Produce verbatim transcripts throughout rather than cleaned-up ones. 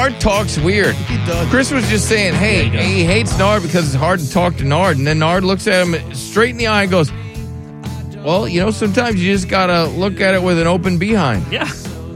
Nard talks weird. He does. Chris was just saying, hey, Yeah, he he, hates Nard because it's hard to talk to Nard. And then Nard looks at him straight in the eye and goes, well, you know, sometimes you just got to look at it with an open behind. Yeah.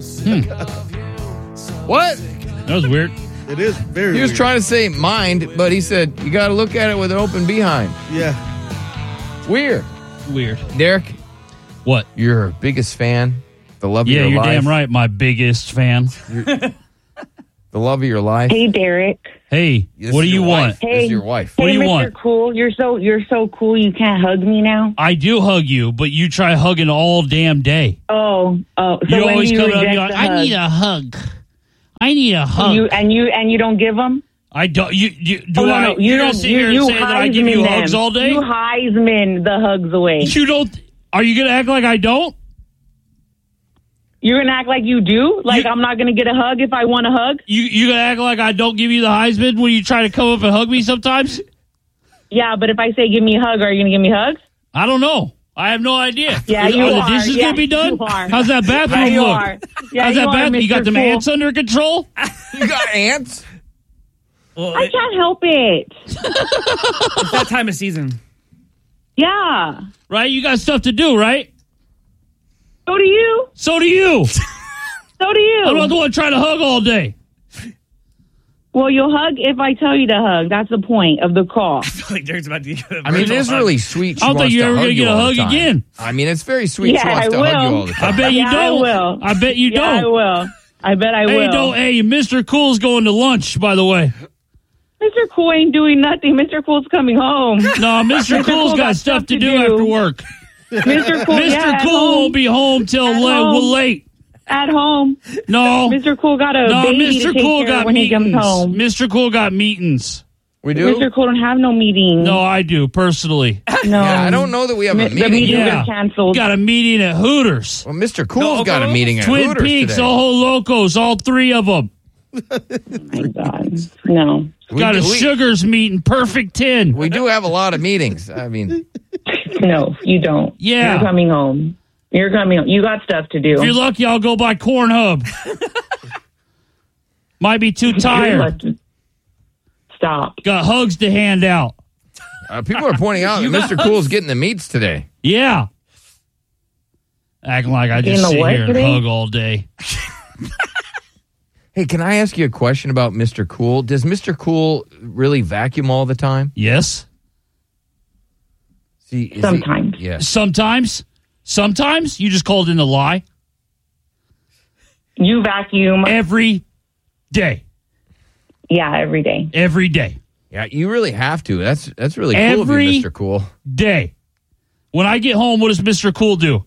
What? That was weird. It is very He was weird. trying to say mind, but he said, you got to look at it with an open behind. Yeah. Weird. Weird. Derek, What? you're her biggest fan. The love Yeah, of your you're life. damn right. My biggest fan. The love of your life. Hey, Derek. Hey, This what do is you your want? wife. This is your wife. What hey, do you Mister want? Cool, you're so you're so cool. You can't hug me now. I do hug you, but you try hugging all damn day. Oh, oh. So you when always do you come up and reject you're like, the I hug? need a hug. I need a hug. You and you and you don't give them. I don't. You, you do Oh, no, I? no, you you're gonna don't. sit You, here you and say that I give Heisman you them. hugs all day? You Heisman the hugs away. You don't. Are you gonna act like I don't? You're gonna act like you do. Like You- I'm not gonna get a hug if I want a hug. You you gonna act like I don't give you the Heisman when you try to come up and hug me sometimes? Yeah, but if I say give me a hug, are you gonna give me hugs? I don't know. I have no idea. Yeah, Is- you are the are. dishes Yeah, gonna be done? you are. How's that bathroom Yeah, you look? are. Yeah, How's you that are, bathroom? You got Mister them Cool. ants under control? You got ants? Well, I it- can't help it. it's that time of season. Yeah. Right? You got stuff to do, right? So do you. So do you. So do you. I'm not the one trying to hug all day. Well, you'll hug if I tell you to hug. That's the point of the call. I feel like Derek's about to get a I mean, it virtual is hug. really sweet. She I don't think wants you're to ever hug gonna you get a all the hug time. again. I mean, it's very sweet. Yeah, she wants I to hug you will. all the I time. bet you Yeah, I don't. will. I bet you Yeah, I don't. will. I bet I Hey, will. don't. Hey, Mister Cool's going to lunch, by the way. Mister Cool ain't doing nothing. Mister Cool's coming home. No, Mister Mister Cool's Cool got got stuff stuff to to do do. after work. Mister Cool, Mister yeah, at Cool home. won't be home till At la- home. well, late. At home. No. Mister Cool got a No, baby Mister to take Cool care got of when he comes meetings. home. Mister Cool got meetings. We do? Mister Cool don't have no meeting. No, I do, personally. no. Yeah, I don't know that we have a Mi- The meeting. meeting Yeah. got canceled. Got a meeting at Hooters. Well, Mister Cool's No, got a no. meeting at Twin Hooters Peaks, today. Ojo Locos, all three of them. My God. No. We Got do- a we- Sugars meeting, perfect ten. We do have a lot of meetings. I mean, No, you don't. Yeah. You're coming home. You're coming home. You got stuff to do. If you're lucky, I'll go by Corn Hub. Might be too You're tired. lucky. Stop. Got hugs to hand out. uh, people are pointing out that You got Mister Cool's getting the meats today. Yeah. Acting like I Getting just the sit what here and today? hug all day. Hey, can I ask you a question about Mister Cool? Does Mister Cool really vacuum all the time? Yes. See, is he- Sometimes. yeah. Sometimes. Sometimes you just called in a lie. You vacuum. Every day. Yeah, every day. Every day. Yeah, you really have to. That's that's really cool of Every- you, Mister Cool. Day. When I get home, what does Mister Cool do?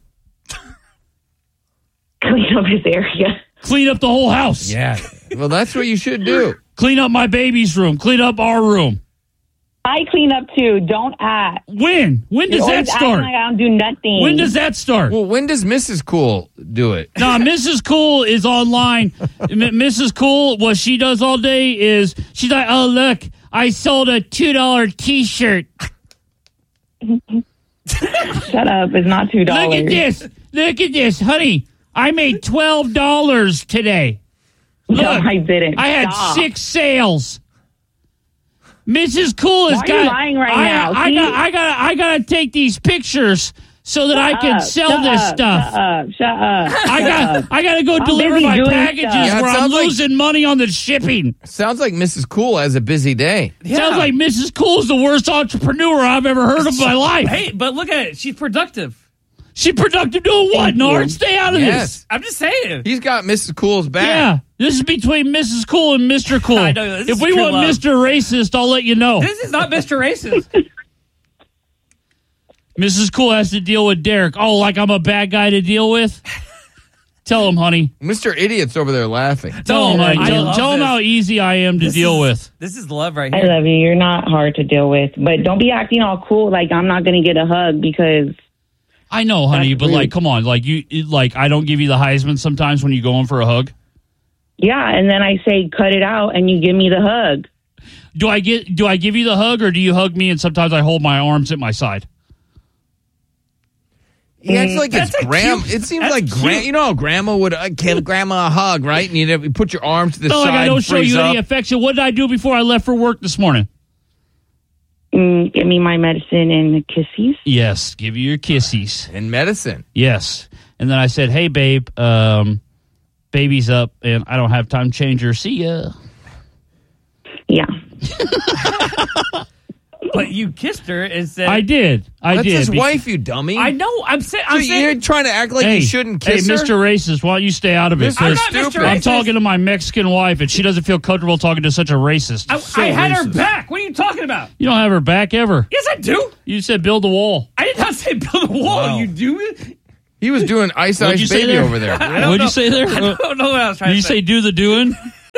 Clean up his area. Clean up the whole house. Yeah. Well, that's what you should do. Clean up my baby's room. Clean up our room. I clean up too. Don't act. When? When does You're that always acting start? like I don't do nothing. When does that start? Well, when does Missus Cool do it? No, Missus Cool is online. M- Missus Cool, what she does all day is she's like, oh, look, I sold a two dollar T-shirt. Shut up. It's not two dollars. Look at this. Look at this. Honey, I made twelve dollars today. No, Look, I didn't. I had Stop. six sales. Missus Cool has Why are got. you lying right I, now? I See? got. I got. I got to take these pictures so that I can Shut up. sell Shut this up. stuff. Shut up. Shut up. I Shut got. up. I got to go I'm deliver busy my doing packages stuff. Yeah, it where I'm sounds like- losing money on the shipping. Sounds like Missus Cool has a busy day. Yeah. Sounds like Missus Cool's the worst entrepreneur I've ever heard of in my life. Hey, but look at it. She's productive. She productive doing what? Thank Nard, you. stay out of this. Yes. I'm just saying. He's got Missus Cool's back. Yeah, this is between Missus Cool and Mister Cool. I know, this if is we true want love. Mister Racist, I'll let you know. This is not Mister Racist. Missus Cool has to deal with Derek. Oh, like I'm a bad guy to deal with? Tell him, honey. Mister Idiot's over there laughing. Tell him, honey. I Tell, love tell him this. how easy I am to This deal is- with. This is love right I here. love you. You're not hard to deal with. But don't be acting all cool like I'm not going to get a hug because I know, honey, That's but rude. like, come on, like you, it- like I don't give you the Heisman sometimes when you go in for a hug. yeah, and then I say cut it out and you give me the hug. Do I get? Do I give you the hug, or do you hug me and sometimes I hold my arms at my side? He acts like That's it's a grandma. cute- It seems that's like gra- cute. you know, how grandma would uh, give grandma a hug, right? And you'd you put your arms to the No, side. like I don't and show freeze you up. any affection. What did I do before I left for work this morning? Mm, give me my medicine and the kisses. Yes, give you your kissies. in medicine. Yes. And then I said, hey, babe, um, baby's up, and I don't have time to change her. See ya. Yeah. But you kissed her and said, I did. I That's did. his Be- wife, you dummy. I know. I'm saying. So I'm saying. you're trying to act like Hey, you shouldn't hey, kiss her? Mister Racist, why don't you stay out of it? Mister I'm 'Cause not Mister Stupid. I'm Racist. talking to my Mexican wife, and she doesn't feel comfortable talking to such a racist. I, I had her back. What are you talking about? You don't have her back ever. Yes, I do. You said build a wall. I did not say build a wall. Wow. You do. He was doing Ice What'd you Ice say Baby there? over there. I don't What'd know. you say there? I don't know what I was trying Did you to say say. do the doing?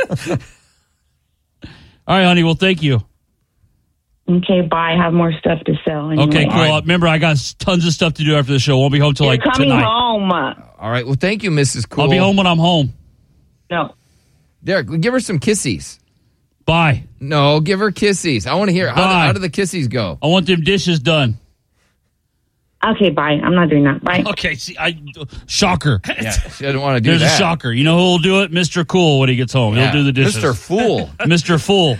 All right, honey. Well, thank you. Okay, bye. I have more stuff to sell. Anyway. Okay, cool. right. Remember, I got s- tons of stuff to do after the show. Won't be home till You're like coming tonight. home. All right. Well, thank you, Missus Cool. I'll be home when I'm home. No. Derek, give her some kissies. Bye. No, give her kissies. I want to hear how, Bye. how do the kissies go? I want them dishes done. Okay, bye. I'm not doing that. Bye. Okay. See, I shocker. Yeah, she doesn't want to do There's that. a shocker. You know who'll do it? Mister Cool when he gets home. Yeah. He'll do the dishes. Mister Fool. Mister Fool.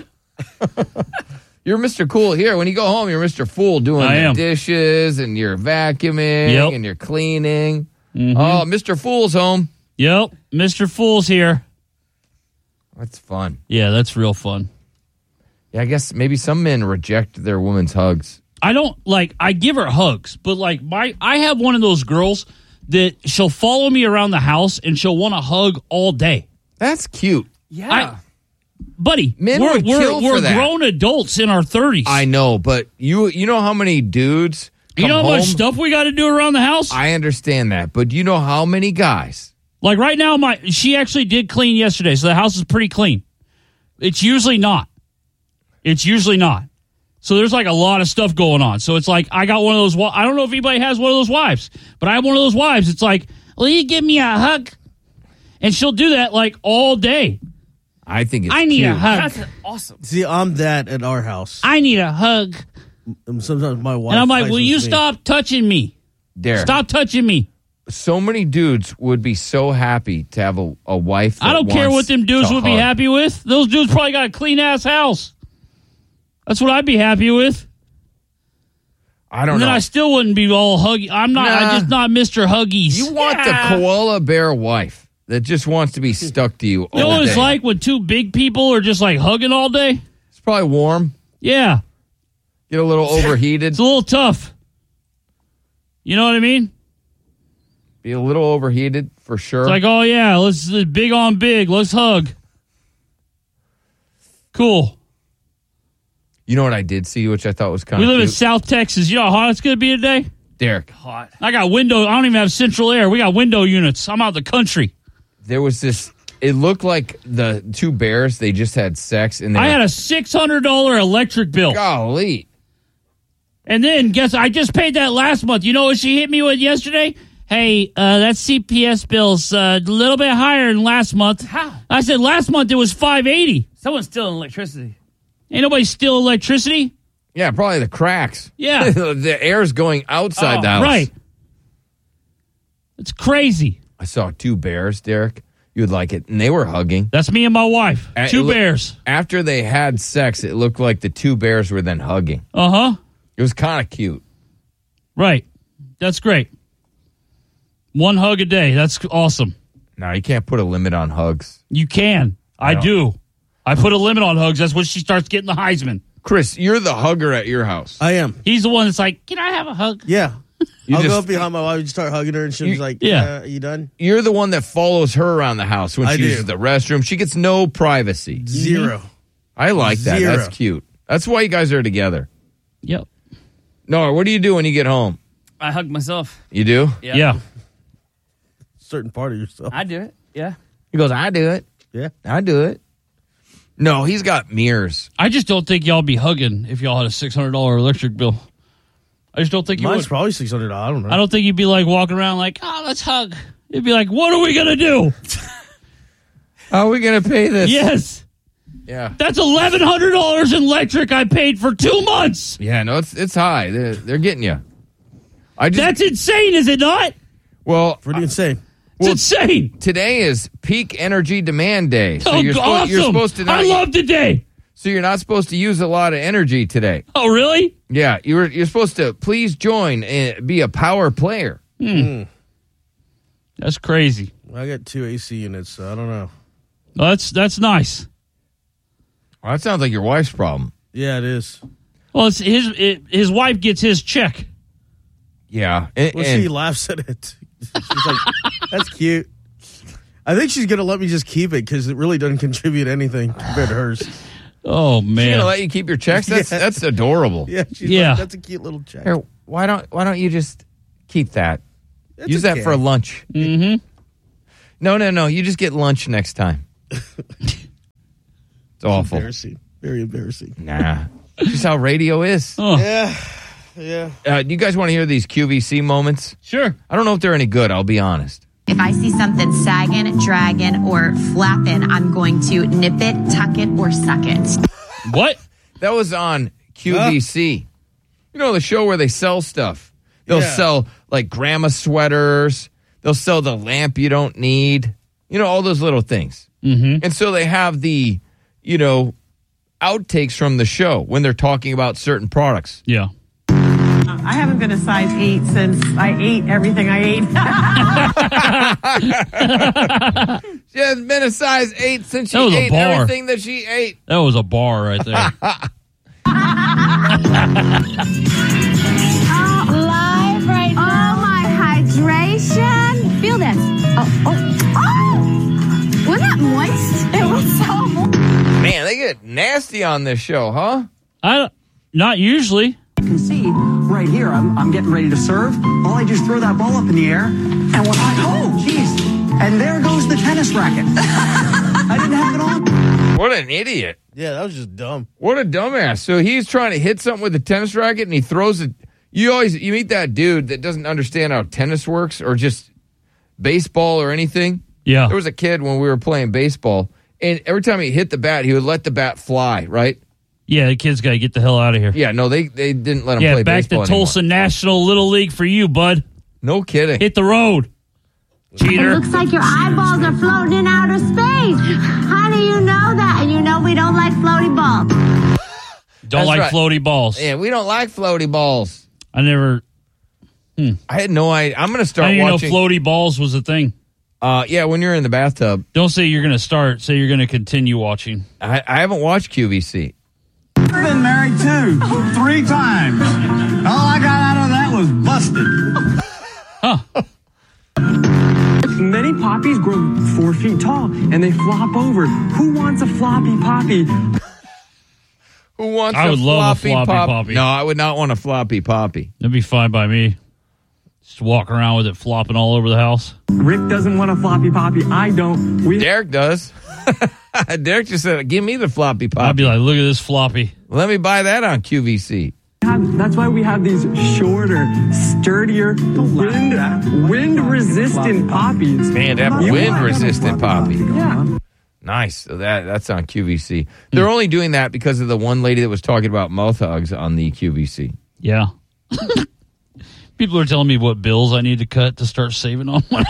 You're Mister Cool here. When you go home, you're Mister Fool doing I the am. dishes and you're vacuuming Yep. and you're cleaning. Mhm. Oh, Mister Fool's home. Yep. Mister Fool's here. That's fun. Yeah, that's real fun. Yeah, I guess maybe some men reject their woman's hugs. I don't like I give her hugs, but like my I have one of those girls that she'll follow me around the house and she'll want to hug all day. That's cute. Yeah. I- Buddy, Men we're would we're, kill for we're that. grown adults in our thirties. I know, but you you know how many dudes come You know how home? much stuff we got to do around the house? I understand that, but you know how many guys? Like right now, my she actually did clean yesterday, so the house is pretty clean. It's usually not. It's usually not. So there's like a lot of stuff going on. So it's like I got one of those. wi- I don't know if anybody has one of those wives, but I have one of those wives. It's like, will you give me a hug? And she'll do that like all day. I think it's I need cute. a hug. That's awesome. See, I'm that at our house. I need a hug. And sometimes my wife. And I'm like, fights will with you me. stop touching me? Derek, Stop touching me. so many dudes would be so happy to have a, a wife that I don't care wants what them dudes to would be hug. happy with. Those dudes probably got a clean ass house. That's what I'd be happy with. I don't And then know. I still wouldn't be all huggy. I'm not. Nah. I'm just not Mister Huggies. You want Yeah. the koala bear wife that just wants to be stuck to you all You know what it's day. like when two big people are just like hugging all day? It's probably warm. Yeah. Get a little overheated. It's a little tough. You know what I mean? Be a little overheated for sure. It's like, oh yeah, let's let's big on big. Let's hug. Cool. You know what I did see, which I thought was kind We of live in cute? South Texas. You know how hot it's going to be today? Derek, Hot. I got window. I don't even have central air. We got window units. I'm out of the country. there was this. It looked like the two bears. They just had sex, and they I were- had a six hundred dollars electric bill. golly. And then, guess I just paid that last month. You know what she hit me with yesterday? Hey, uh, that C P S bill's uh, a little bit higher than last month. How? I said last month it was five eighty. Someone's stealing electricity. Ain't nobody steal electricity. Yeah, probably the cracks. Yeah. the air's going outside Oh, the house. Right. It's crazy. I saw two bears, Derek. You would like it, and they were hugging. That's me and my wife. Uh, Two it loo- bears. After they had sex, it looked like the two bears were then hugging. Uh huh. It was kind of cute. Right. That's great. One hug a day. That's awesome. No, you can't put a limit on hugs. You can. I No. do. I put a limit on hugs. That's when she starts getting the Heisman. Chris, you're the hugger at your house. I am. He's the one that's like, can I have a hug? Yeah. You I'll just- go up behind my wife and start hugging her, and she'll You- be like, Yeah. "Yeah, you done?" You're the one that follows her around the house when I she do. uses the restroom. She gets no privacy. Zero. I like that. Zero. That's cute. That's why you guys are together. Yep. Nora, what do you do when you get home? I hug myself. You do? Yeah. Certain part of yourself. I do it. Yeah. He goes, I do it. Yeah. I do it. No, he's got mirrors. I just don't think y'all be hugging if y'all had a six hundred dollars electric bill. I just don't think you Mine's would. probably six hundred dollars. I don't know. I don't think you'd be like walking around like, oh, let's hug. You'd be like, what are we going to do? How are we going to pay this? Yes. Yeah. That's eleven hundred dollars in electric I paid for two months. Yeah, no, it's it's high. They're, they're getting you. I just, That's insane, is it not? well, Pretty insane. It's insane. today is peak energy demand day. So Oh, you're, suppo- awesome. you're supposed to not, I love today. so you're not supposed to use a lot of energy today. Oh, really? Yeah, you're you're supposed to please join and be a power player. That's crazy. I got two A C units, so I don't know. Well, that's that's nice. Well, that sounds like your wife's problem. Yeah, it is. Well, it's his it, his wife gets his check. Yeah. And, Well, and- she laughs at it. She's like, that's cute. I think she's going to let me just keep it because it really doesn't contribute anything compared to hers. Oh she's man. gonna let you keep your checks? That's Yeah. that's adorable. Yeah, she's Yeah. like, that's a cute little check. Here, why don't why don't you just keep that? That's Use okay. that for lunch. Mm-hmm. No, no, no. You just get lunch next time. It's awful. Embarrassing. Very embarrassing. Nah. Just how radio is. Oh, Yeah. Yeah. Uh, do you guys want to hear these Q V C moments? sure. I don't know if they're any good, I'll be honest. If I see something sagging, dragging, or flapping, I'm going to nip it, tuck it, or suck it. What? That was on Q V C. You know, the show where they sell stuff. They'll Yeah. sell like grandma sweaters. They'll sell the lamp you don't need. You know, all those little things. Mm-hmm. And so they have the, you know, outtakes from the show when they're talking about certain products. Yeah. I haven't been a size eight since I ate everything I ate. She hasn't been a size eight since she That was a ate bar. everything that she ate. That was a bar right there. Live right now. Oh, my hydration. Feel this. Oh, oh, oh. Wasn't that moist? It was so moist. Man, they get nasty on this show, huh? I don't, not usually. You can see right here, I'm, I'm getting ready to serve. All I just throw that ball up in the air, and when I, oh, jeez. And there goes the tennis racket. I didn't have it on. What an idiot. Yeah, that was just dumb. What a dumbass. So he's trying to hit something with a tennis racket and he throws it. You always, you meet that dude that doesn't understand how tennis works or just baseball or anything. Yeah. There was a kid when we were playing baseball and every time he hit the bat, he would let the bat fly, right? Yeah, the kid's got to get the hell out of here. Yeah, no, they, they didn't let him Yeah, play back to baseball Tulsa anymore. National Little League for you, bud. No kidding. Hit the road. It Cheater. looks like your eyeballs are floating in outer space. How do you know that? And you know we don't like floaty balls. Don't That's like right. floaty balls. Yeah, we don't like floaty balls. I never, I had no idea. I'm going to I start didn't even know watching. floaty balls was a thing. uh, yeah, when you're in the bathtub. Don't say you're going to start. Say you're going to continue watching. I, I haven't watched Q V C. I've been married too, three times. All I got out of that was busted. Huh. Many poppies grow four feet tall, and they flop over. Who wants a floppy poppy? Who wants I a would love a floppy floppy pop- poppy. No, I would not want a floppy poppy. That'd be fine by me. Just walk around with it flopping all over the house. Rick doesn't want a floppy poppy. I don't. We Derek does. Derek just said, give me the floppy I'd poppy. be like, look at this floppy. Let me buy that on Q V C. have, that's why we have these shorter, sturdier, wind, wind-resistant poppies. Man, to have a You want- wind-resistant poppy. Yeah. Nice. So that that's on Q V C. They're only doing that because of the one lady that was talking about mouth hugs on the Q V C. Yeah. People are telling me what bills I need to cut to start saving on money.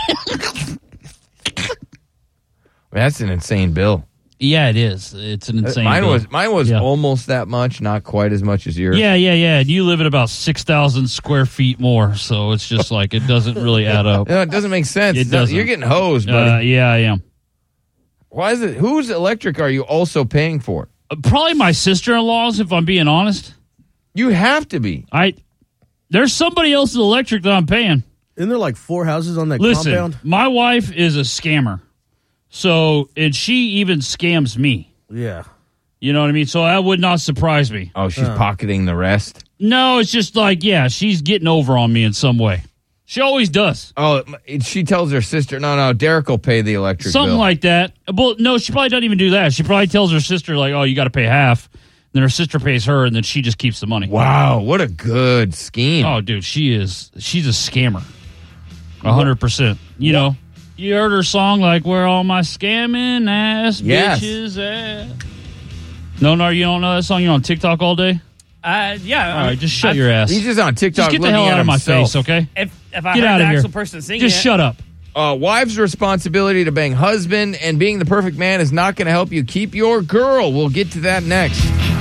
That's an insane bill. Yeah, it is. It's an insane mine bill. was mine was Yeah. almost that much, not quite as much as yours. Yeah, yeah, yeah. And you live at about six thousand square feet more, so it's just like it doesn't really add up. No, it doesn't make sense. It No, doesn't. You're getting hosed, buddy. Uh, yeah, I am. Why is it? Whose electric are you also paying for? Uh, Probably my sister-in-law's, if I'm being honest. You have to be. I There's somebody else's electric that I'm paying. Isn't there like four houses on that Listen, compound? my wife is a scammer. So, and she even scams me. Yeah. You know what I mean? So that would not surprise me. Oh, she's pocketing the rest. No, it's just like, yeah, she's getting over on me in some way. She always does. Oh, it- she tells her sister, no, no, Derek will pay the electric Something bill. like that. Well, no, she probably doesn't even do that. She probably tells her sister, like, oh, you got to pay half. Then her sister pays her, and then she just keeps the money. Wow, what a good scheme. Oh, dude, she is, she's a scammer. A hundred percent. You know, you heard her song, like, where all my scamming ass Yes. bitches at? No, no, you don't know that song? You're on TikTok all day? Uh, yeah. All right, just shut your ass. He's just on TikTok Just get the looking hell at out of my himself. face, okay? If, if I Get heard out the of here. actual person singing Just it, shut up. Uh, wife's responsibility to bang husband and being the perfect man is not going to help you keep your girl. We'll get to that next.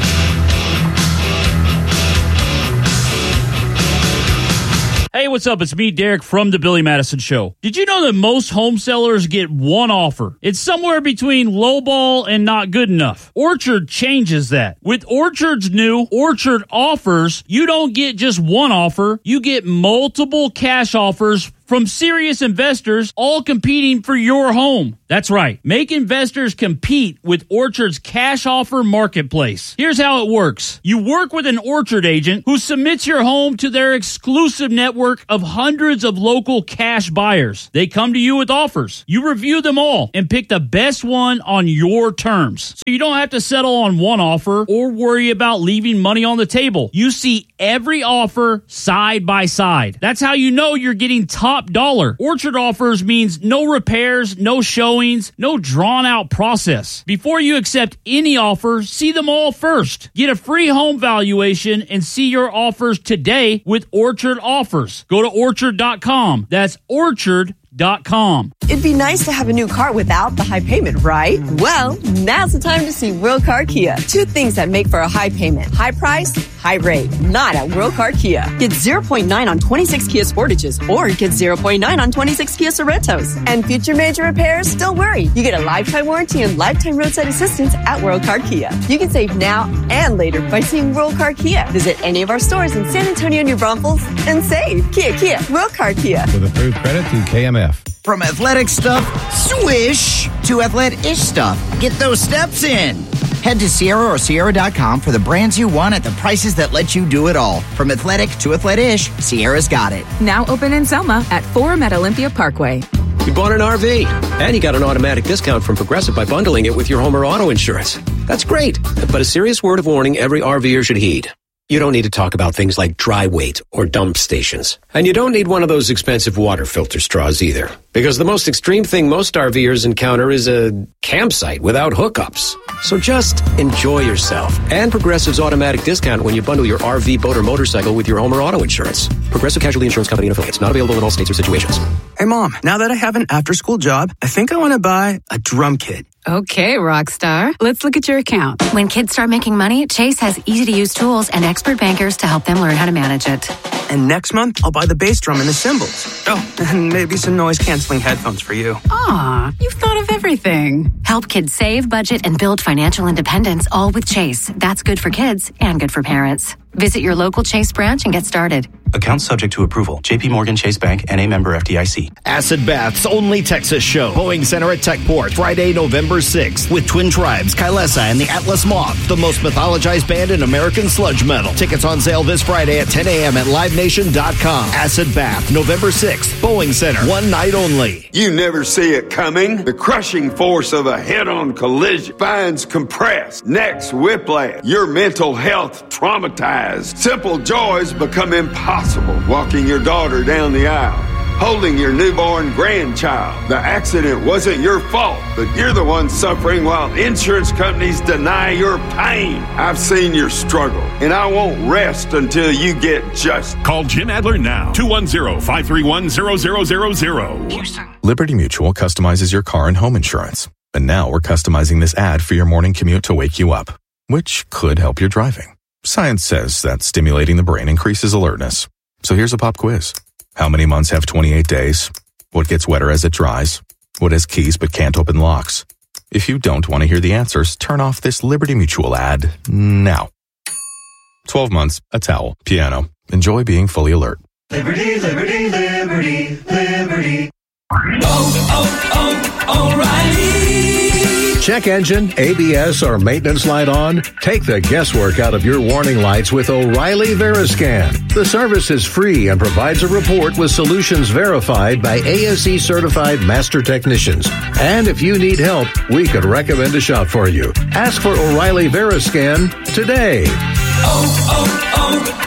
Hey, what's up? It's me, Derek, from The Billy Madison Show. Did you know that most home sellers get one offer? It's somewhere between lowball and not good enough. Orchard changes that. With Orchard's new Orchard Offers, you don't get just one offer. You get multiple cash offers from serious investors, all competing for your home. That's right. Make investors compete with Orchard's cash offer marketplace. Here's how it works. You work with an Orchard agent who submits your home to their exclusive network of hundreds of local cash buyers. They come to you with offers. You review them all and pick the best one on your terms. So you don't have to settle on one offer or worry about leaving money on the table. You see every offer side by side. That's how you know you're getting top dollar. Orchard Offers means no repairs, no showings, no drawn out process. Before you accept any offer, see them all first. Get a free home valuation and see your offers today with Orchard Offers. Go to orchard dot com. That's orchard dot com. It'd be nice to have a new car without the high payment, right? Well, now's the time to see World Car Kia. Two things that make for a high payment. High price, high rate. Not at World Car Kia. Get zero point nine on twenty-six Kia Sportages or get zero point nine on twenty-six Kia Sorrentos. And future major repairs, don't worry. You get a lifetime warranty and lifetime roadside assistance at World Car Kia. You can save now and later by seeing World Car Kia. Visit any of our stores in San Antonio, New Braunfels and save. Kia, Kia, World Car Kia. With approved credit through K M F. From athletic stuff, swish, to athletic-ish stuff. Get those steps in. Head to Sierra or Sierra dot com for the brands you want at the prices that let you do it all. From athletic to athletic-ish, Sierra's got it. Now open in Selma at Forum at Olympia Parkway. You bought an R V, and you got an automatic discount from Progressive by bundling it with your home or auto insurance. That's great, but a serious word of warning every RVer should heed. You don't need to talk about things like dry weight or dump stations. And you don't need one of those expensive water filter straws either. Because the most extreme thing most RVers encounter is a campsite without hookups. So just enjoy yourself. And Progressive's automatic discount when you bundle your R V, boat, or motorcycle with your home or auto insurance. Progressive Casualty Insurance Company and affiliates. Not available in all states or situations. Hey, Mom, now that I have an after-school job, I think I want to buy a drum kit. Okay, Rockstar. Let's look at your account. When kids start making money, Chase has easy-to-use tools and expert bankers to help them learn how to manage it. And next month, I'll buy the bass drum and the cymbals. Oh, and maybe some noise-canceling headphones for you. Aw, you've thought of everything. Help kids save, budget, and build financial independence, all with Chase. That's good for kids and good for parents. Visit your local Chase branch and get started. Account subject to approval. J P Morgan Chase Bank, N A member F D I C. Acid Bath's only Texas show. Boeing Center at Techport, Friday, November sixth. With Twin Tribes, Kylesa, and the Atlas Moth, the most mythologized band in American sludge metal. Tickets on sale this Friday at ten a.m. at live nation dot com. Acid Bath, November sixth. Boeing Center, one night only. You never see it coming. The crushing force of a head-on collision. Spines compressed. Necks whiplash. Your mental health traumatized. Simple joys become impossible. Walking your daughter down the aisle, holding your newborn grandchild. The accident wasn't your fault, but you're the one suffering while insurance companies deny your pain. I've seen your struggle, and I won't rest until you get just. Call Jim Adler now, two one zero, five three one, zero zero zero zero. Liberty Mutual customizes your car and home insurance. And now we're customizing this ad for your morning commute to wake you up, which could help your driving. Science says that stimulating the brain increases alertness. So here's a pop quiz. How many months have twenty-eight days? What gets wetter as it dries? What has keys but can't open locks? If you don't want to hear the answers, turn off this Liberty Mutual ad now. twelve months, a towel, piano. Enjoy being fully alert. Liberty, liberty, liberty, liberty. Oh, oh, oh, O'Reilly. Check engine, A B S, or maintenance light on? Take the guesswork out of your warning lights with O'Reilly Veriscan. The service is free and provides a report with solutions verified by A S E certified master technicians. And if you need help, we could recommend a shop for you. Ask for O'Reilly Veriscan today. Oh,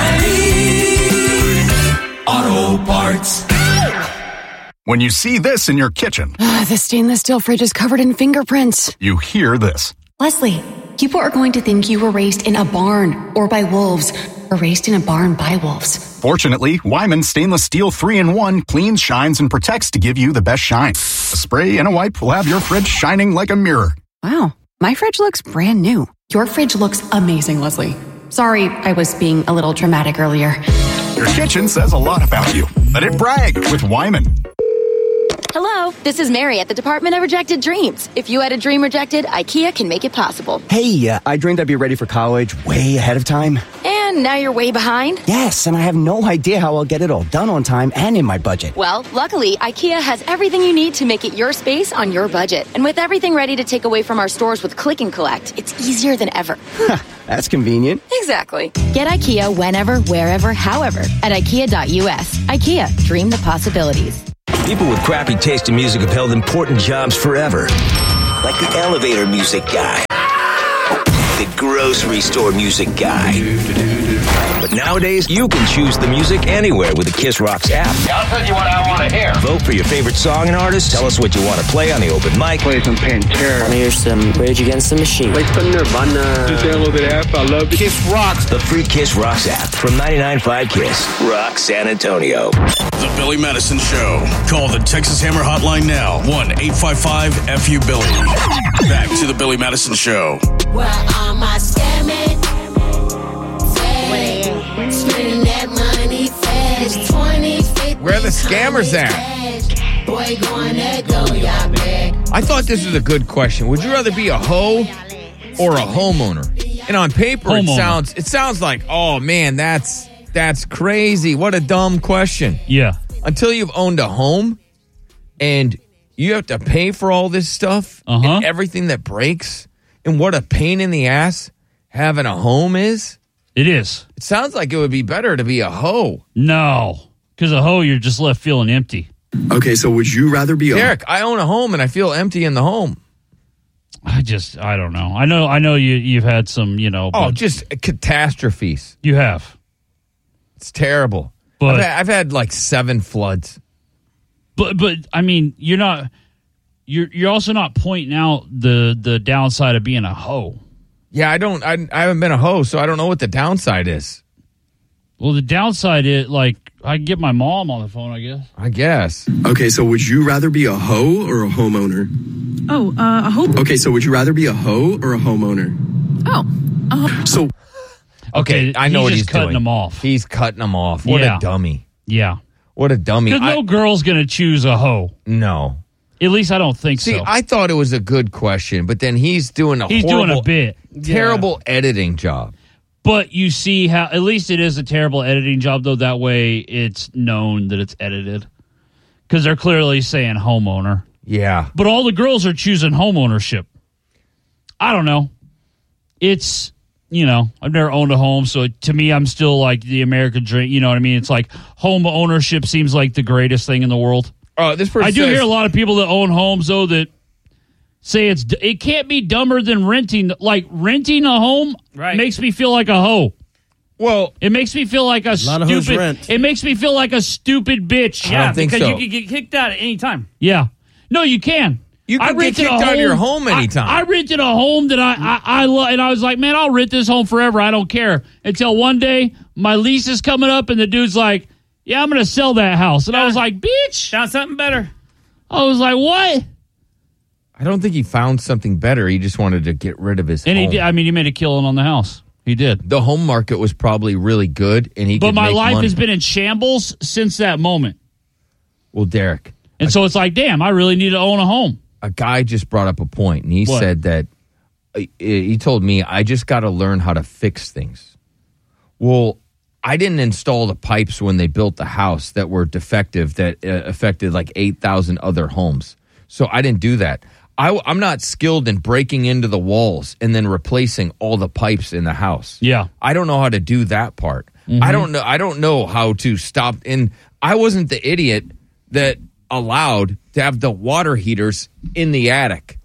oh, oh, O'Reilly Auto Parts. When you see this in your kitchen, Uh, the stainless steel fridge is covered in fingerprints. you hear this. Leslie, People are going to think you were raised in a barn or by wolves or raised in a barn by wolves. Fortunately, Wyman Stainless Steel three in one cleans, shines, and protects to give you the best shine. A spray and a wipe will have your fridge shining like a mirror. Wow, my fridge looks brand new. Your fridge looks amazing, Leslie. Sorry, I was being a little dramatic earlier. Your kitchen says a lot about you. Let it brag with Wyman. Hello, this is Mary at the Department of Rejected Dreams. If you had a dream rejected, IKEA can make it possible. Hey, uh, I dreamed I'd be ready for college way ahead of time. And now you're way behind? Yes, and I have no idea how I'll get it all done on time and in my budget. Well, luckily, IKEA has everything you need to make it your space on your budget. And with everything ready to take away from our stores with Click and Collect, it's easier than ever. That's convenient. Exactly. Get IKEA whenever, wherever, however at ikea dot u s. IKEA, dream the possibilities. People with crappy taste in music have held important jobs forever. Like the elevator music guy. The grocery store music guy. But nowadays, you can choose the music anywhere with the Kiss Rocks app. I'll tell you what I want to hear. Vote for your favorite song and artist. Tell us what you want to play on the open mic. Play some Pantera. I want to hear some Rage Against the Machine. Play some Nirvana. Just download the app. I love it. Kiss Rocks. The free Kiss Rocks app from ninety-nine point five Kiss. Rock San Antonio. The Billy Madison Show. Call the Texas Hammer Hotline now. one eight five five F U Billy. Back to the Billy Madison Show. Where are my scamming? Spending that money fast. twenty, fifty, Where are the scammers at? Boy, going to go, y'all back. I thought this was a good question. Would you rather be a hoe or a homeowner? And on paper, Homeowner. it sounds it sounds like, oh man, that's that's crazy. What a dumb question. Yeah. Until you've owned a home and you have to pay for all this stuff Uh-huh. and everything that breaks, and what a pain in the ass having a home is. It is. It sounds like it would be better to be a hoe. No, because a hoe, you're just left feeling empty. Okay, so would you rather be a Derek, I own a home and I feel empty in the home. I just, I don't know. I know, I know you, you've had some, you know. Oh, but just catastrophes. you have. It's terrible. But- I've, had, I've had like seven floods. But, but I mean, you're not. You're, you're also not pointing out the the downside of being a hoe. Yeah, I don't. I, I haven't been a hoe, so I don't know what the downside is. Well, the downside is like I can get my mom on the phone, I guess. I guess. Okay, so would you rather be a hoe or a homeowner? Oh, uh, a hoe. Okay, so would you rather be a hoe or a homeowner? Oh, uh, So Okay, I know he's what just he's cutting doing. them off. He's cutting them off. What Yeah. a dummy. Yeah. What a dummy. Because I- no girl's going to choose a hoe. No. At least I don't think See, so. I thought it was a good question, but then he's doing a He's horrible, doing a bit. terrible editing job. But you see how, at least it is a terrible editing job, though. That way it's known that it's edited. Because they're clearly saying homeowner. Yeah. But all the girls are choosing homeownership. I don't know. It's, you know, I've never owned a home, so to me, I'm still like the American dream. You know what I mean? It's like home ownership seems like the greatest thing in the world. Oh, this person I do says- hear a lot of people that own homes, though, that say it's it can't be dumber than renting. Like, renting a home makes me feel like a hoe. Well, it makes me feel like a, lot of hoes stupid. rent. It makes me feel like a stupid bitch. Yeah, because you can get kicked out at any time. Yeah. No, you can. You I can get rented kicked a out of your home- home anytime. I, I rented a home that I I, I love, and I was like, man, I'll rent this home forever. I don't care. Until one day, my lease is coming up, and the dude's like, yeah, I'm going to sell that house. And I was like, bitch. Found something better. I was like, what? I don't think he found something better. He just wanted to get rid of his And home. he did. I mean, he made a killing on the house. He did. The home market was probably really good, and he But could my make life money. has been in shambles since that moment. Well, Derek, And so it's like, damn, I really need to own a home. a guy just brought up a point, and he What? said that uh, he told me, I just got to learn how to fix things. Well, I didn't install the pipes when they built the house that were defective that uh, affected like eight thousand other homes. So I didn't do that. I, I'm not skilled in breaking into the walls and then replacing all the pipes in the house. Yeah. I don't know how to do that part. Mhm. I don't know. I don't know how to stop. And I wasn't the idiot that allowed to have the water heaters in the attic.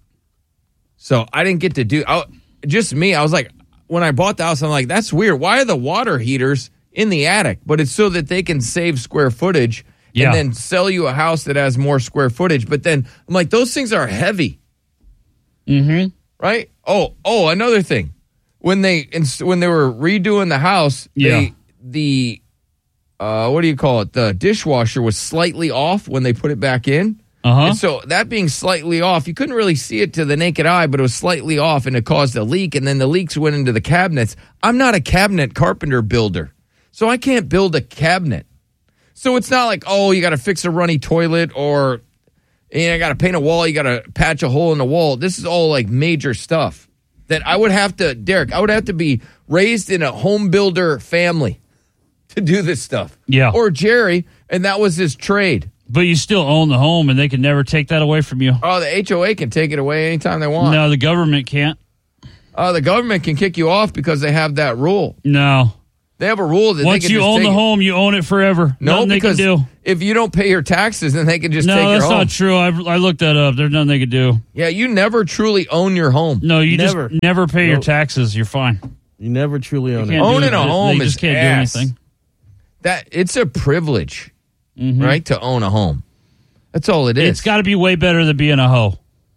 So I didn't get to do. I, just me. I was like, when I bought the house, I'm like, that's weird. Why are the water heaters in the attic? But it's so that they can save square footage Yeah. and then sell you a house that has more square footage. But then I'm like, those things are heavy. Mm-hmm. right? Oh, oh, another thing. When they when they were redoing the house, Yeah. they, the uh, what do you call it? The dishwasher was slightly off when they put it back in. Uh-huh. And so that being slightly off, you couldn't really see it to the naked eye, but it was slightly off, and it caused a leak. And then the leaks went into the cabinets. I'm not a cabinet carpenter builder, so I can't build a cabinet. So it's not like, oh, you got to fix a runny toilet, or you know, got to paint a wall, you got to patch a hole in the wall. This is all like major stuff that I would have to, Derek, I would have to be raised in a home builder family to do this stuff. Yeah. Or Jerry, and that was his trade. But you still own the home, and they can never take that away from you. Oh, the H O A can take it away anytime they want. No, the government can't. Uh, the government can kick you off because they have that rule. No. They have a rule that Once they can you just own take the it. home, you own it forever. No, Nothing they because can do. if you don't pay your taxes, then they can just No, take your that's home. not true. I, I looked that up. There's nothing they could do. Yeah, you never truly own your home. No, you Never. just never pay your Nope. taxes. You're fine. You never truly own You it. can't do Owning it. a They home just is can't ass. do anything. That it's a privilege, Mhm. right, to own a home. That's all it is. It's got to be way better than being a hoe.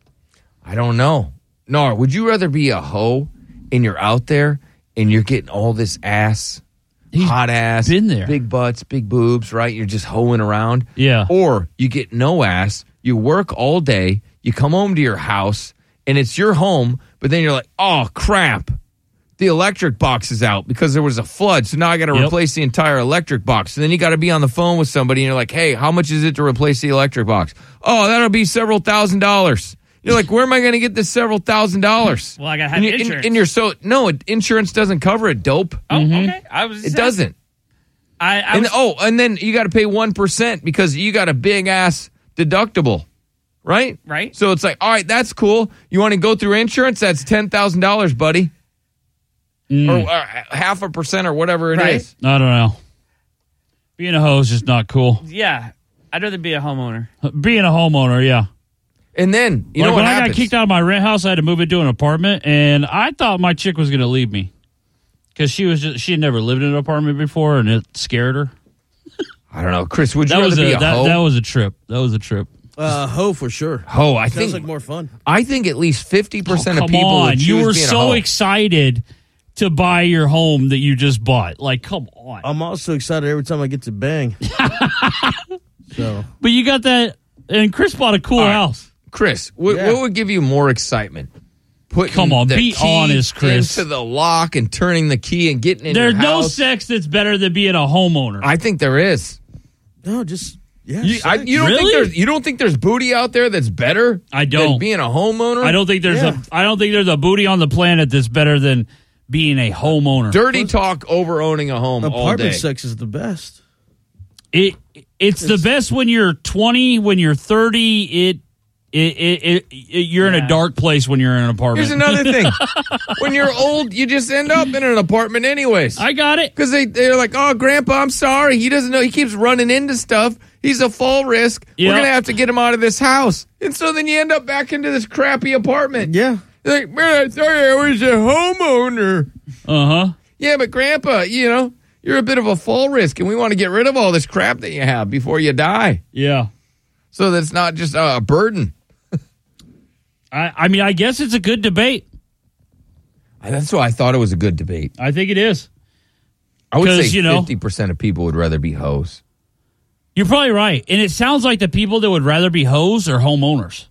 I don't know. Nar, would you rather be a hoe and you're out there and you're getting all this ass, hot ass, been there. big butts, big boobs, right? You're just hoeing around. Yeah. Or you get no ass, you work all day, you come home to your house, and it's your home, but then you're like, oh, crap. The electric box is out because there was a flood, so now I got to Yep. replace the entire electric box. And then you got to be on the phone with somebody, and you're like, hey, how much is it to replace the electric box? Oh, that'll be several thousand dollars. You're like, where am I going to get this several thousand dollars? Well, I gotta have and you- insurance. And, and you're so, no, it- insurance doesn't cover it, dope. Oh, okay. I was. It doesn't. I, I And was, oh, and then you got to pay one percent because you got a big ass deductible, right? Right. So it's like, all right, that's cool. You want to go through insurance? That's ten thousand dollars, buddy. Mm. Or uh, half a percent or whatever it is. Right. I don't know. Being a hoe is just not cool. yeah, I'd rather be a homeowner. Being a homeowner, yeah. And then, you like know what when happens? I got kicked out of my rent house, I had to move into an apartment, and I thought my chick was going to leave me because she was just, she had never lived in an apartment before, and it scared her. I don't know. Chris, would you That rather was be a a that, hoe? that was a trip. That was a trip. Uh, hoe for sure. Hoe, I Sounds think. like more fun. I think at least fifty percent Oh, of come people on, would choose you were being a so hoe. excited to buy your home that you just bought. Like, come on. I'm also excited every time I get to bang. so But you got that, and Chris bought a cool All right. house. Chris, what, Yeah. what would give you more excitement? Putting Come on, the be key honest, Chris. into the lock and turning the key and getting in There's your no house? sex that's better than being a homeowner. I think there is. no, just yeah. You, I, sex. you don't think Really? there's you don't think there's booty out there that's better? I than don't. being a homeowner. I don't think there's Yeah. a I don't think there's a booty on the planet that's better than being a homeowner. Dirty talk over owning a home all Apartment day. sex is the best. It it's the best when you're twenty, when you're thirty. It it it, it, it you're in a Yeah. dark place when you're in an apartment. Here's another thing: when you're old, you just end up in an apartment anyways. I got it. Because they they're like, oh, Grandpa, I'm sorry. He doesn't know. He keeps running into stuff. He's a fall risk. Yeah. We're gonna have to get him out of this house. And so then you end up back into this crappy apartment. Yeah. You're like, man, I thought I was a homeowner. Uh huh. Yeah, but Grandpa, you know, you're a bit of a fall risk, and we want to get rid of all this crap that you have before you die, Yeah. so that it's not just a burden. I I mean I guess it's a good debate. That's why I thought it was a good debate. I think it is. I would 'Cause, say you know- fifty percent of people would rather be hoes. You're probably right, and it sounds like the people that would rather be hoes are homeowners.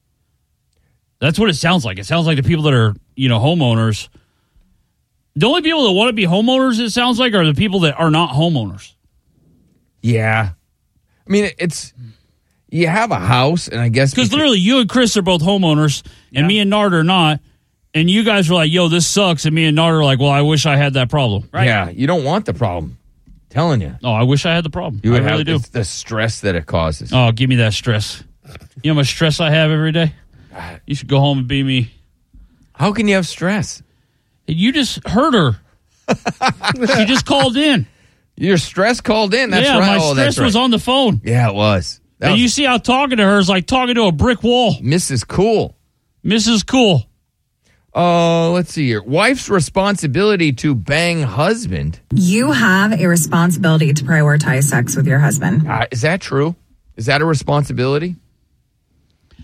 That's what it sounds like. It sounds like the people that are, you know, homeowners. The only people that want to be homeowners, it sounds like, are the people that are not homeowners. Yeah. I mean, it's, you have a house, and I guess Because literally, you and Chris are both homeowners, and me and Nard are not. And you guys were like, yo, this sucks. And me and Nard are like, well, I wish I had that problem. Right. yeah, you don't want the problem. telling you. Oh, I wish I had the problem. You I would really have do. it's the stress that it causes. Oh, give me that stress. You know how much stress I have every day? You should go home and be me. How can you have stress? You just hurt her. She just called in. Your stress called in. That's yeah, right. my oh, stress that's right. was on the phone. Yeah, it was. That And was you see how talking to her is like talking to a brick wall. Missus Cool. Missus Cool. Oh, uh, let's see here. Wife's responsibility to bang husband. You have a responsibility to prioritize sex with your husband. Uh, is that true? Is that a responsibility?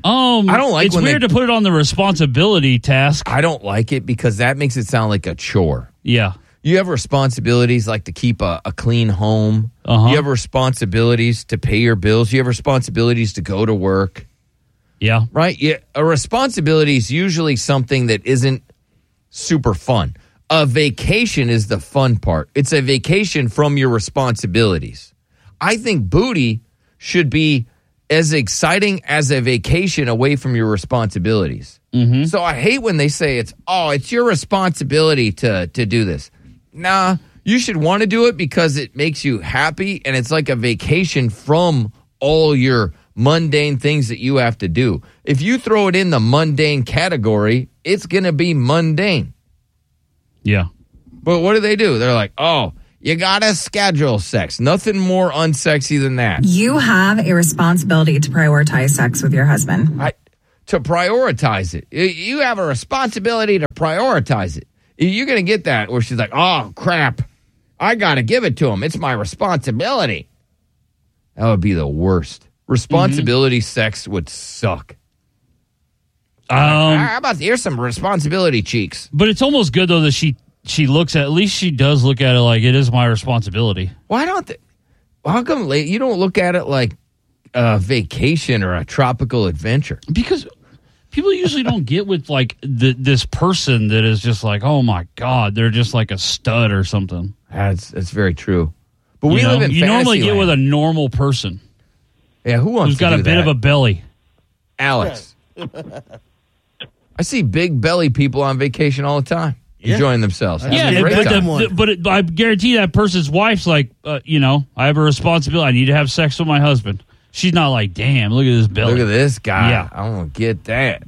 Um, I don't like It's when weird they- to put it on the responsibility task. I don't like it because that makes it sound like a chore. Yeah. You have responsibilities like to keep a, a clean home. Uh-huh. You have responsibilities to pay your bills. You have responsibilities to go to work. Yeah. Right? Yeah. A responsibility is usually something that isn't super fun. A vacation is the fun part. It's a vacation from your responsibilities. I think booty should be as exciting as a vacation away from your responsibilities. Mm-hmm. So I hate when they say it's, oh, it's your responsibility to, to do this. Nah, you should want to do it because it makes you happy and it's like a vacation from all your mundane things that you have to do. If you throw it in the mundane category, it's going to be mundane. Yeah. But what do they do? They're like, oh, you got to schedule sex. Nothing more unsexy than that. You have a responsibility to prioritize sex with your husband. I, to prioritize it. You- You have a responsibility to prioritize it. You're going to get that where she's like, oh, crap. I got to give it to him. It's my responsibility. That would be the worst. Responsibility sex would suck. Um, How about here's some responsibility cheeks? But it's almost good, though, that she she looks at, at least she does look at it like it is my responsibility. Why don't they? How come late? You don't look at it like a vacation or a tropical adventure? Because people usually don't get with like the, this person that is just like, oh my God, they're just like a stud or something. That's that's very true. But we You know, live in you normally get Fantasyland. with a normal person. Yeah, who wants who's to got do a bit that? of a belly. Alex. I see big belly people on vacation all the time, enjoying themselves. Yeah, Having a great but, time. the, the, but it, I guarantee that person's wife's like, uh, you know, I have a responsibility. I need to have sex with my husband. She's not like, damn, look at this belly. Look at this guy. Yeah. I don't get that.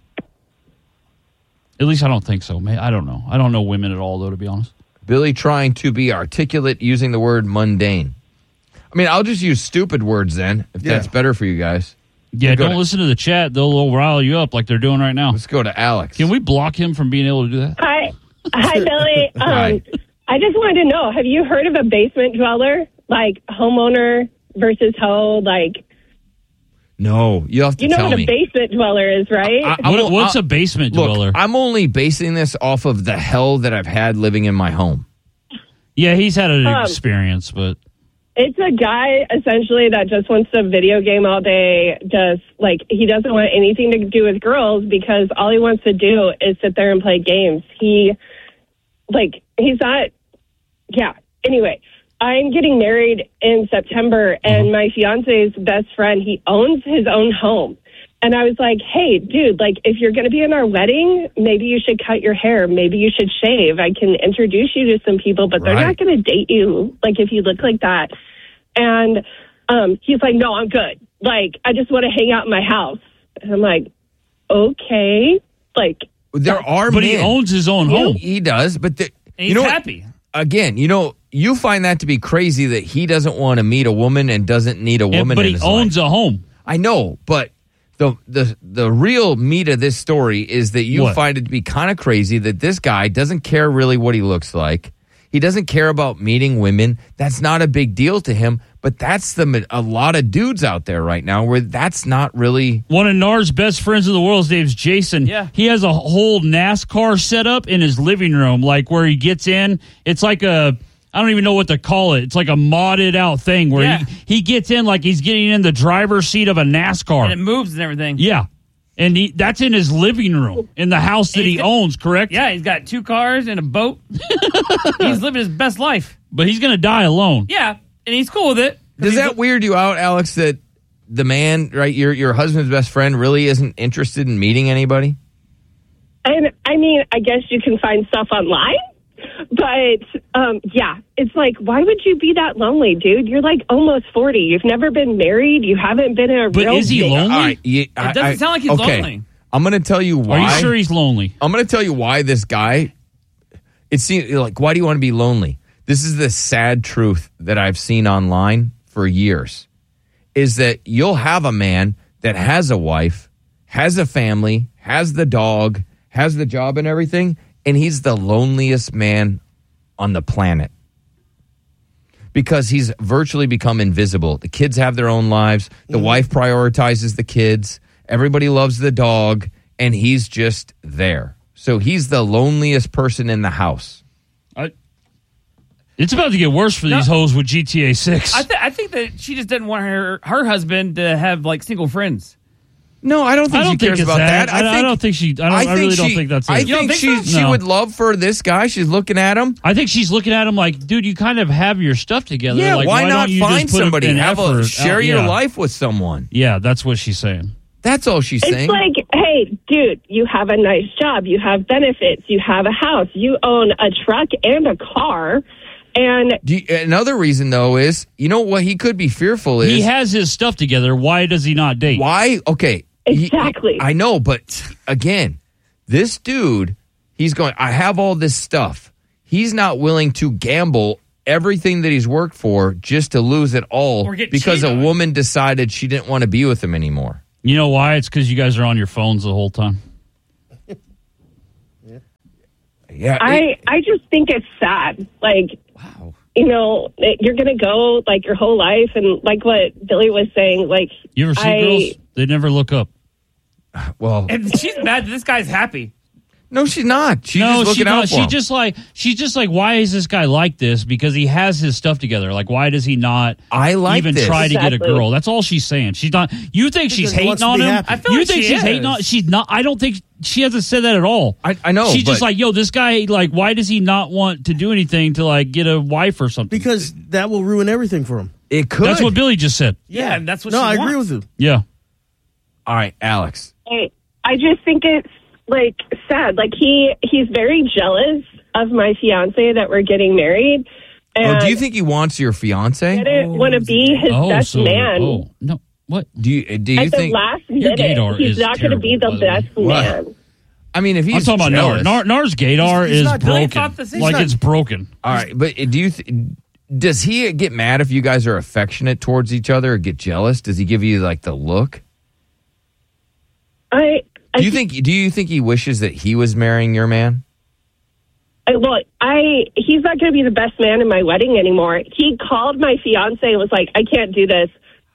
At least I don't think so. Man, I don't know. I don't know women at all, though, to be honest. Billy trying to be articulate using the word mundane. I mean, I'll just use stupid words then, if Yeah. that's better for you guys. Yeah, We'll go don't to- listen to the chat. They'll rile you up like they're doing right now. Let's go to Alex. Can we block him from being able to do that? Hi, hi, Billy. Um, Hi. I just wanted to know: have you heard of a basement dweller, like homeowner versus hoe? Like, No, you have to you know tell what me. a basement dweller is, right? I- I What- won't- what's I- a basement Look, dweller? I'm only basing this off of the hell that I've had living in my home. Yeah, he's had an Um, experience, but It's a guy essentially that just wants to video game all day. Just like he doesn't want anything to do with girls because all he wants to do is sit there and play games. He, like, he's not. Yeah. Anyway, I'm getting married in September, and my fiance's best friend, he owns his own home. And I was like, hey, dude, like, if you're going to be in our wedding, maybe you should cut your hair. Maybe you should shave. I can introduce you to some people, but they're Right. not going to date you, like, if you look like that. And um, he's like, no, I'm good. Like, I just want to hang out in my house. And I'm like, okay. Like, There are but men. he owns his own Yeah, home. He does, but the, And you he's know what? happy. Again, you know, you find that to be crazy that he doesn't want to meet a woman and doesn't need a And- woman. but in he his owns life. a home. I know, but the the the real meat of this story is that you What? find it to be kind of crazy that this guy doesn't care really what he looks like. He doesn't care about meeting women. That's not a big deal to him. But that's the a lot of dudes out there right now where that's not really. One of Nars' best friends in the world, his name's Jason. Yeah. He has a whole NASCAR setup in his living room, like where he gets in. It's like a, I don't even know what to call it. It's like a modded out thing where Yeah. he, he gets in like he's getting in the driver's seat of a NASCAR. And it moves and everything. Yeah. And he, that's in his living room in the house that He's he got- owns, correct? Yeah, he's got two cars and a boat. He's living his best life. But he's going to die alone. Yeah, and he's cool with it. Does that weird you out, Alex? That the man, right, your your husband's best friend, really isn't interested in meeting anybody? and I mean, I guess you can find stuff online. But, um, yeah, it's like, why would you be that lonely, dude? You're like almost forty. You've never been married. You haven't been in a But real is he date. lonely? All right, yeah, I- It doesn't I- sound like he's okay. lonely. I'm going to tell you why. Are you sure he's lonely? I'm going to tell you why this guy. It seems like, why do you want to be lonely? This is the sad truth that I've seen online for years. Is that you'll have a man that has a wife, has a family, has the dog, has the job and everything, and he's the loneliest man on the planet. Because he's virtually become invisible. The kids have their own lives. The wife prioritizes the kids. Everybody loves the dog, and he's just there. So he's the loneliest person in the house. I, it's about to get worse for No. these hoes with G T A six. I, th- I think that she just doesn't want her her husband to have like single friends. No, I don't think I don't she think cares it's about that. that. I, I don't think she. I, don't, I, think really she, don't think that's it. I You don't think, think she so? she No. would love for this guy. She's looking at him. I think she's looking at him like, dude, you kind of have your stuff together. Yeah, like, why, why not don't you find just put somebody? an Have a, effort share out- your yeah. life with someone. Yeah, that's what she's saying. That's all she's It's saying. like, hey, dude, you have a nice job, you have benefits, you have a house, you own a truck and a car, and Do you, another reason, though, is, you know what he could be fearful is... He has his stuff together. Why does he not date? Why? Okay. he- Exactly. I know, but again, this dude, he's going, I have all this stuff. He's not willing to gamble everything that he's worked for just to lose it all Or get because a cheated on. woman decided she didn't want to be with him anymore. You know why? It's because you guys are on your phones the whole time. Yeah. I it- I just think it's sad. Like, wow. you know, you're going to go like your whole life, and like what Billy was saying, like You ever see I, girls? They never look up. Well, And she's mad that this guy's happy. no, she's not. She's no, just she looking out not. for She him. just like she's just like, why is this guy like this? Because he has his stuff together. Like, why does he not? I like even this. try to get a Exactly. girl. That's all she's saying. She's not. You think she's Because he wants hating to on be him? happy. I feel you like think she she's is. hating on? She's not. I don't think she hasn't said that at all. I, I know. She's just but- like, yo, this guy. Like, why does he not want to do anything to like get a wife or something? Because that will ruin everything for him. it could. That's what Billy just said. Yeah, and that's what No, she I wants. agree with you. Yeah. All right, Alex. I I just think it's like sad. Like he he's very jealous of my fiance that we're getting married. And Oh, do you think he wants your fiance? I didn't want to be his Oh, best so man. oh no, what? Do you do you At the think? last Your minute, gaydar he's is not going to be the terrible, by the way. best What? man. I mean, if he's I'm talking about jealous, Nar. Nar. Nar's gaydar He's- he's is not- I broken. thought the same- Like he's it's broken. All right, but do you th- does he get mad if you guys are affectionate towards each other or get jealous? Does he give you like the look? I I Do you think do you think he wishes that he was marrying your man? I, well, I he's not going to be the best man in my wedding anymore. He called my fiance and was like, "I can't do this."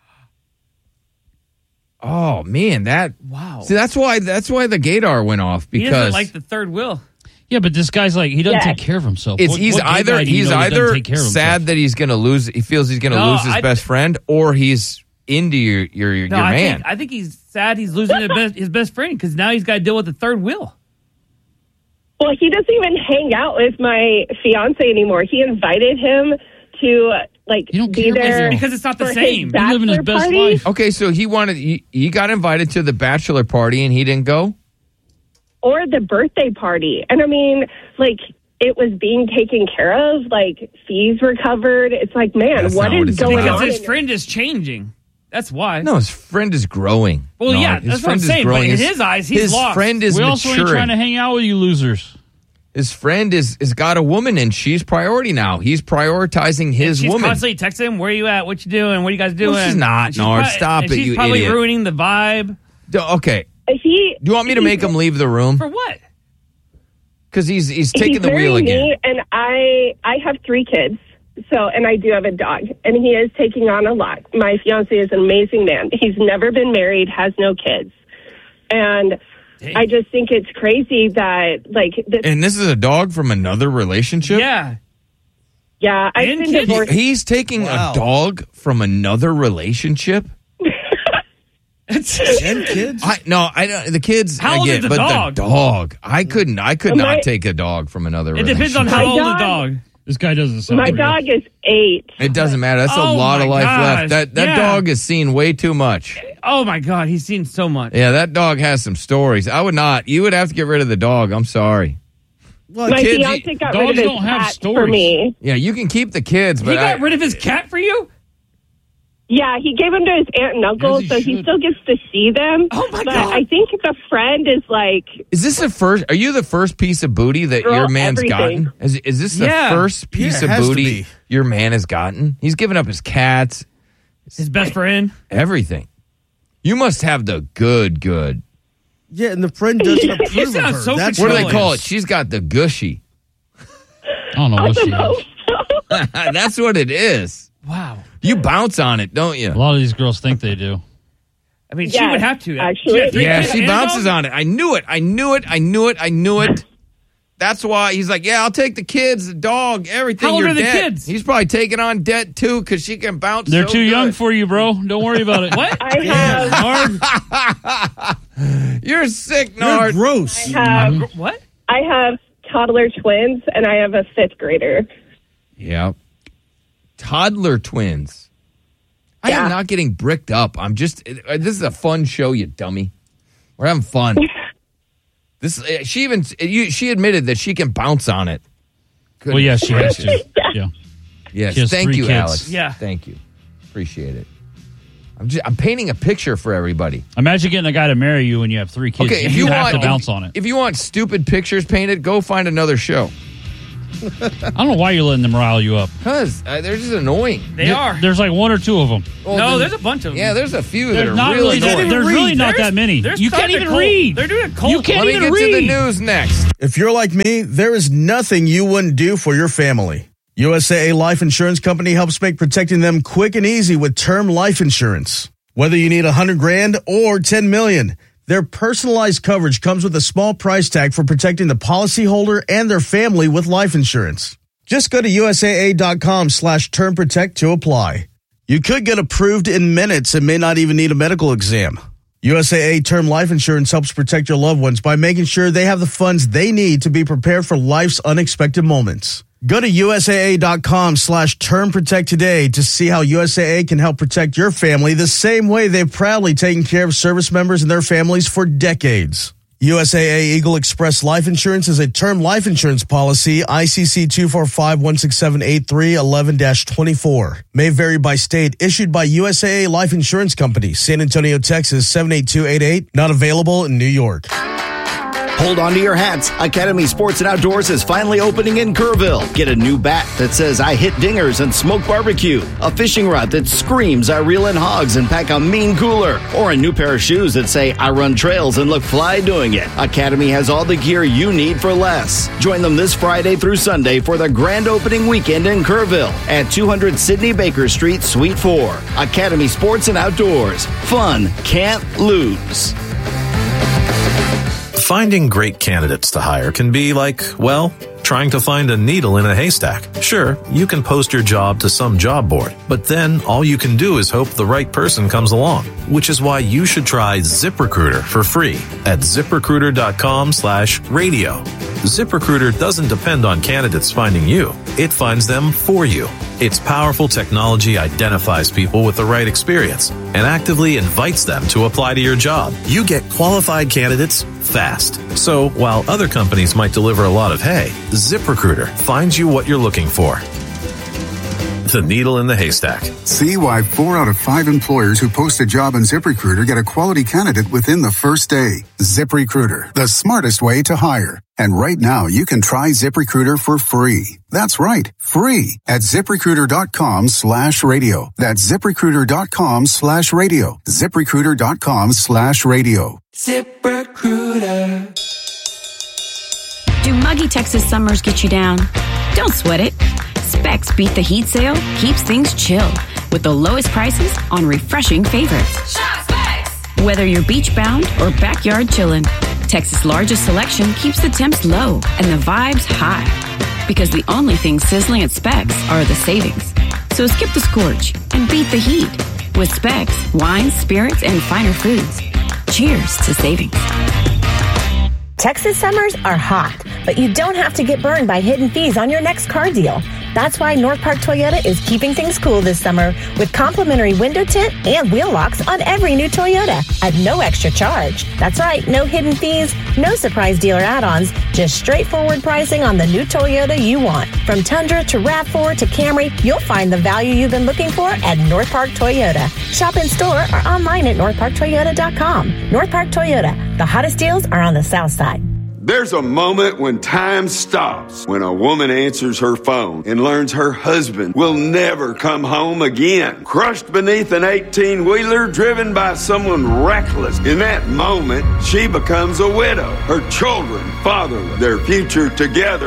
Oh man, that Wow. See, that's why that's why the gaydar went off He doesn't because like the third wheel. Yeah, but this guy's like he doesn't Yes. take care of himself. it's What- he's what gay either guy do you he's know that doesn't either take care of sad himself? that he's going to lose. He feels he's going to No, lose his I- best friend, or he's into your your your No, I man. think I think he's sad he's losing his best, his best friend because now he's got to deal with the third wheel. Well, he doesn't even hang out with my fiance anymore. He invited him to like You don't be care about there him. Because it's not the for same. His He's living his bachelor best party. life. Okay, so he wanted he, he got invited to the bachelor party and he didn't go. Or the birthday party. And I mean, like, it was being taken care of, like, fees were covered. It's like, man, That's what not what is it's going about. Because on? his in- friend is changing. That's why. No, his friend is growing. Well, No, yeah, his that's what I'm friend is saying, but growing. in his eyes, he's his lost. friend is We also ain't maturing. trying to hang out with you losers. His friend is has got a woman and she's priority now. He's prioritizing his She's woman. constantly texting him, "Where you at? What you doing? What are you guys doing?" she's not. And Nard, prob- stop and it, She's you probably idiot. ruining the vibe. D- Okay. He, Do you want me to make him leave the room? For what? Because he's he's taking he's the very wheel again. neat, and I, I have three kids. So, and I do have a dog, and he is taking on a lot. My fiance is an amazing man. He's never been married, has no kids. And Dang. I just think it's crazy that, like, this, And this is a dog from another relationship? Yeah. yeah, I've And been kids. divorced. He's taking Wow. a dog from another relationship? And kids? I no, I don't the kids How I old get, is the but dog? the dog. I couldn't I could My- not take a dog from another It relationship. depends on how My old the dog- dog. This guy doesn't sound My real. dog is eight. It doesn't matter. That's a Oh lot of my life gosh. left. That that Yeah. dog has seen way too much. Oh my God, he's seen so much. Yeah, that dog has some stories. I would not. You would have to get rid of the dog. I'm sorry. Well, My kids- fiance got rid dogs of his don't have cat for stories. me. Yeah, you can keep the kids, but He got I, rid of his cat for you? Yeah, he gave him to his aunt and uncle, As he so he should. still gets to see them. Oh, my but God. I think the friend is like, is this the first? Are you the first piece of booty that Girl, your man's everything. gotten? Is, is this the Yeah. first piece Yeah, it of has to booty be. your man has gotten? He's given up his cats, His best friend? everything. You must have the good, good. yeah, and the friend doesn't approve of sounds her. so That's What do they Controlling. call it? She's got the gushy. I don't know I what she suppose is. so. That's what it is. Wow. You bounce on it, don't you? A lot of these girls think they do. I mean, she Yes, would have to. actually. had three Yeah, kids she and a bounces dog? on it. I knew it. I knew it. I knew it. I knew it. That's why he's like, yeah, I'll take the kids, the dog, everything. How old You're are the dead. kids? He's probably taking on debt too because she can bounce. They're so too good. young for you, bro. Don't worry about it. What? I have, You're sick, You're Nard. gross. I have, What? I have toddler twins, and I have a fifth grader. Yeah. Toddler twins. I Yeah. am not getting bricked up. I'm just, uh, this is a fun show, you dummy. We're having fun. This uh, she even you, she admitted that she can bounce on it. Well, yeah, she has Goodness to. Yeah. Yes, She has thank three you, kids. Alex. Yeah. Thank you. Appreciate it. I'm just I'm painting a picture for everybody. Imagine getting a guy to marry you when you have three kids. Okay, if you you have want to bounce if, on it. If you want stupid pictures painted, go find another show. I don't know why you're letting them rile you up. Cause uh, they're just annoying. They There- are. There's like one or two of them. Well, no, then- there's a bunch of them. Yeah, there's a few that There's are not really really. annoying. There's read. really not There's- that many. there's You can't kinda even cold. read. They're doing cold. You can't Let me even get read. to the news next. If you're like me, there is nothing you wouldn't do for your family. U S A A Life Insurance Company helps make protecting them quick and easy with term life insurance. Whether you need a hundred grand or ten million, their personalized coverage comes with a small price tag for protecting the policyholder and their family with life insurance. Just go to U S A A dot com slash term protect to apply. You could get approved in minutes and may not even need a medical exam. U S A A Term Life Insurance helps protect your loved ones by making sure they have the funds they need to be prepared for life's unexpected moments. Go to U S A A dot com slash term protect today to see how U S A A can help protect your family the same way they've proudly taken care of service members and their families for decades. U S A A Eagle Express Life Insurance is a term life insurance policy, I C C two four five one six seven eight three one one dash twenty-four. May vary by state. Issued by U S A A Life Insurance Company, San Antonio, Texas, seven eight two eight eight. Not available in New York. Hold on to your hats. Academy Sports and Outdoors is finally opening in Kerrville. Get a new bat that says I hit dingers and smoke barbecue, a fishing rod that screams I reel in hogs and pack a mean cooler, or a new pair of shoes that say I run trails and look fly doing it. Academy has all the gear you need for less. Join them this Friday through Sunday for the grand opening weekend in Kerrville at two hundred Sidney Baker Street, Suite four. Academy Sports and Outdoors. Fun can't lose. Finding great candidates to hire can be like, well, trying to find a needle in a haystack. Sure, you can post your job to some job board, but then all you can do is hope the right person comes along, which is why you should try ZipRecruiter for free at ZipRecruiter.com slash radio. ZipRecruiter doesn't depend on candidates finding you. It finds them for you. Its powerful technology identifies people with the right experience and actively invites them to apply to your job. You get qualified candidates fast. So while other companies might deliver a lot of hay, ZipRecruiter finds you what you're looking for. The needle in the haystack. See why four out of five employers who post a job on ZipRecruiter get a quality candidate within the first day. ZipRecruiter, the smartest way to hire. And right now, you can try ZipRecruiter for free. That's right, free at ZipRecruiter.com slash radio. That's ZipRecruiter.com slash radio. ZipRecruiter.com slash radio. ZipRecruiter. Do muggy Texas summers get you down? Don't sweat it. Specs Beat the Heat sale keeps things chill with the lowest prices on refreshing favorites. Shop Specs. Whether you're beach bound or backyard chillin', Texas' largest selection keeps the temps low and the vibes high. Because the only things sizzling at Specs are the savings. So skip the scorch and beat the heat with Specs, wines, spirits, and finer foods. Cheers to savings. Texas summers are hot, but you don't have to get burned by hidden fees on your next car deal. That's why North Park Toyota is keeping things cool this summer with complimentary window tint and wheel locks on every new Toyota at no extra charge. That's right, no hidden fees, no surprise dealer add-ons, just straightforward pricing on the new Toyota you want. From Tundra to RAV four to Camry, you'll find the value you've been looking for at North Park Toyota. Shop in store or online at north park toyota dot com. North Park Toyota, the hottest deals are on the south side. There's a moment when time stops, when a woman answers her phone and learns her husband will never come home again. Crushed beneath an eighteen-wheeler driven by someone reckless. In that moment, she becomes a widow. Her children fatherless. Their future together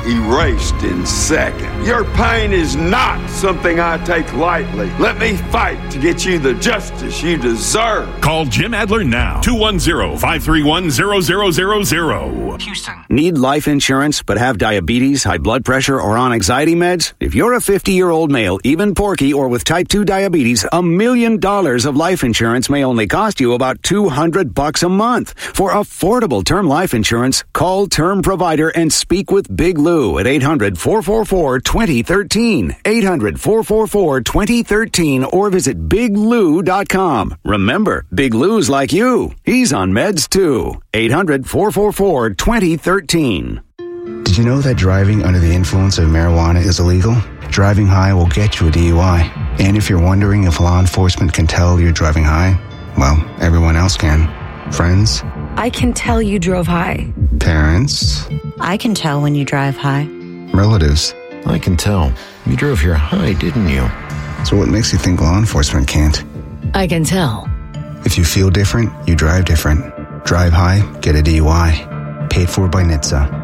erased in seconds. Your pain is not something I take lightly. Let me fight to get you the justice you deserve. Call Jim Adler now. two one zero, five three one, zero zero zero zero. Houston. Need life insurance but have diabetes, high blood pressure, or on anxiety meds? If you're a fifty-year-old male, even porky, or with type two diabetes, a million dollars of life insurance may only cost you about two hundred bucks a month. For affordable term life insurance, call Term Provider and speak with Big Lou at eight hundred, four four four, two zero one three. eight hundred, four four four, two zero one three or visit big lou dot com. Remember, Big Lou's like you. He's on meds too. eight hundred, four four four, two zero one three. Did you know that driving under the influence of marijuana is illegal? Driving high will get you a D U I. And if you're wondering if law enforcement can tell you're driving high, well, everyone else can. Friends? I can tell you drove high. Parents? I can tell when you drive high. Relatives? I can tell. You drove here high, didn't you? So what makes you think law enforcement can't? I can tell. If you feel different, you drive different. Drive high, get a D U I. Paid for by N H T S A.